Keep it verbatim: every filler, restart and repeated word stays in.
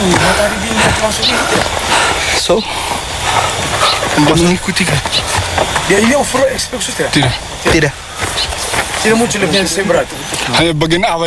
matahari din dia langsung ni. So, Bos mengikuti kan? Dia ini off-road express sudah. Tidak. tidak. Tidak muncul lebih berat. Hanya bagian awal.